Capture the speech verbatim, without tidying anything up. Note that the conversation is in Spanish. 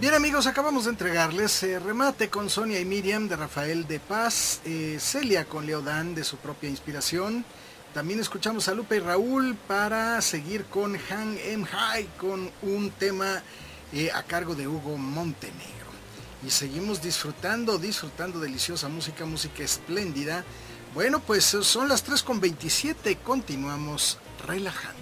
Bien amigos, acabamos de entregarles eh, Remate con Sonia y Miriam de Rafael de Paz, eh, Celia con Leodán de su propia inspiración. También escuchamos a Lupe y Raúl para seguir con Hang Em High con un tema eh, a cargo de Hugo Montenegro. Y seguimos disfrutando, disfrutando deliciosa música, música espléndida. Bueno, pues son las tres con veintisiete, continuamos relajando.